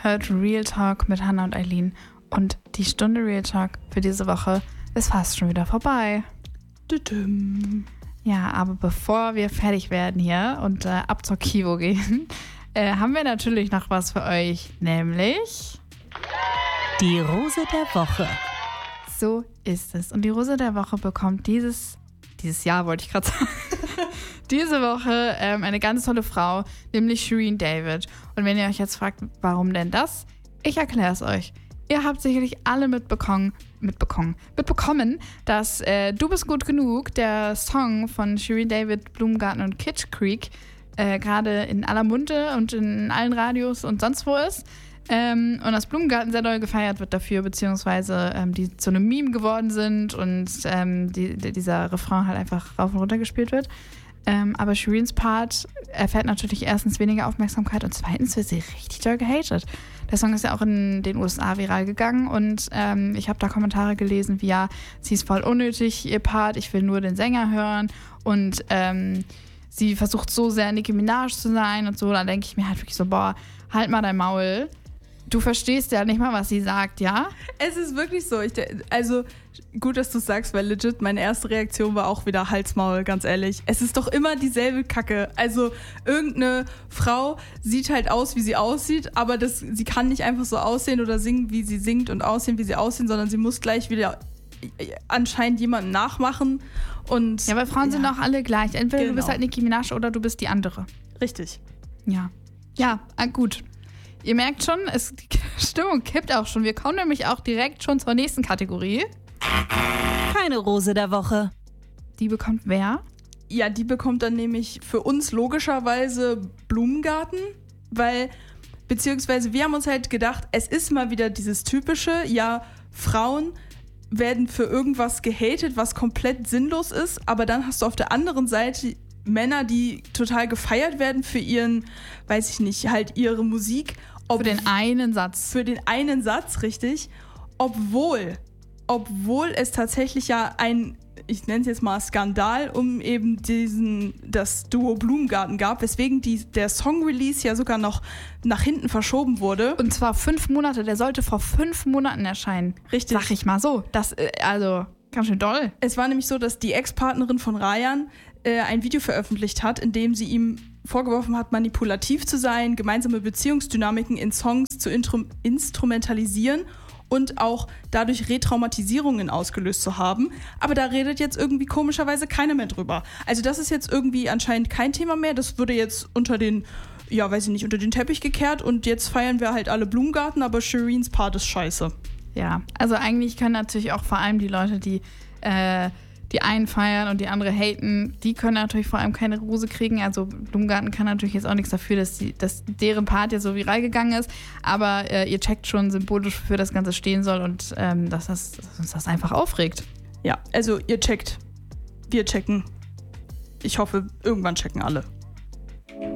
hört Real Talk mit Hannah und Eileen. Und die Stunde Real Talk für diese Woche ist fast schon wieder vorbei. Ja, aber bevor wir fertig werden hier und ab zur Kivo gehen, haben wir natürlich noch was für euch, nämlich die Rose der Woche. So ist es. Und die Rose der Woche bekommt dieses Jahr, wollte ich gerade sagen, diese Woche eine ganz tolle Frau, nämlich Shirin David. Und wenn ihr euch jetzt fragt, warum denn das? Ich erkläre es euch. Ihr habt sicherlich alle mitbekommen, dass Du bist gut genug, der Song von Shirin David, Blumengarten und Kitsch Creek, gerade in aller Munde und in allen Radios und sonst wo ist. Und das Blumengarten sehr doll gefeiert wird dafür, beziehungsweise die zu einem Meme geworden sind und dieser Refrain halt einfach rauf und runter gespielt wird. Aber Shirins Part erfährt natürlich erstens weniger Aufmerksamkeit und zweitens wird sie richtig doll gehatet. Der Song ist ja auch in den USA viral gegangen und ich habe da Kommentare gelesen wie, ja, sie ist voll unnötig, ihr Part, ich will nur den Sänger hören und sie versucht so sehr Nicki Minaj zu sein und so. Da denke ich mir halt wirklich so, boah, halt mal dein Maul. Du verstehst ja nicht mal, was sie sagt, ja? Es ist wirklich so. Also gut, dass du es sagst, weil legit meine erste Reaktion war auch wieder Halsmaul, ganz ehrlich. Es ist doch immer dieselbe Kacke. Also irgendeine Frau sieht halt aus, wie sie aussieht, aber sie kann nicht einfach so aussehen oder singen, wie sie singt und aussehen, wie sie aussehen, sondern sie muss gleich wieder anscheinend jemanden nachmachen. Und ja, weil Frauen sind auch alle gleich. Entweder du bist halt Nicki Minaj oder du bist die andere. Richtig. Ja. Ja, gut. Ihr merkt schon, die Stimmung kippt auch schon. Wir kommen nämlich auch direkt schon zur nächsten Kategorie. Keine Rose der Woche. Die bekommt wer? Ja, die bekommt dann nämlich für uns logischerweise Blumengarten, beziehungsweise wir haben uns halt gedacht, es ist mal wieder dieses typische, ja, Frauen werden für irgendwas gehatet, was komplett sinnlos ist, aber dann hast du auf der anderen Seite Männer, die total gefeiert werden für ihren, weiß ich nicht, halt ihre Musik. Für den einen Satz. Für den einen Satz, richtig. Obwohl es tatsächlich ja ich nenne es jetzt mal Skandal um eben das Duo Blumengarten gab, weswegen der Song-Release ja sogar noch nach hinten verschoben wurde. Und zwar 5 Monate, der sollte vor 5 Monaten erscheinen. Richtig. Sag ich mal so. Das, also, ganz schön doll. Es war nämlich so, dass die Ex-Partnerin von Rayan ein Video veröffentlicht hat, in dem sie ihm vorgeworfen hat, manipulativ zu sein, gemeinsame Beziehungsdynamiken in Songs zu instrumentalisieren und auch dadurch Retraumatisierungen ausgelöst zu haben. Aber da redet jetzt irgendwie komischerweise keiner mehr drüber. Also das ist jetzt irgendwie anscheinend kein Thema mehr. Das wurde jetzt unter den Teppich gekehrt und jetzt feiern wir halt alle Blumengarten, aber Shirins Part ist scheiße. Ja, also eigentlich können natürlich auch vor allem die Leute, die einen feiern und die andere haten, die können natürlich vor allem keine Rose kriegen. Also Blumengarten kann natürlich jetzt auch nichts dafür, dass deren Part ja so viral gegangen ist. Aber ihr checkt schon symbolisch, wofür das Ganze stehen soll und dass uns das einfach aufregt. Ja, also ihr checkt, wir checken. Ich hoffe, irgendwann checken alle.